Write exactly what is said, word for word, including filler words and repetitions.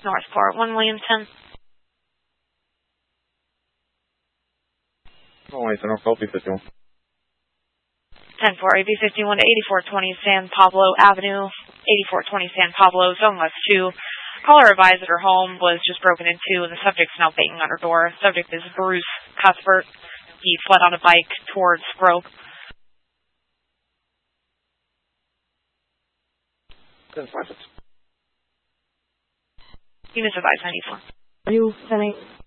Northport, one Williamson. one Williamson, Northport, B fifty-one. ten four, A B fifty-one to eighty-four twenty San Pablo Avenue, eighty-four twenty San Pablo, zone west two. Caller advised that her home was just broken into and the subject's now banging on her door. Subject is Bruce Cuthbert. He fled on a bike towards Grove. ten five. Units advised ninety-four. Are you sending?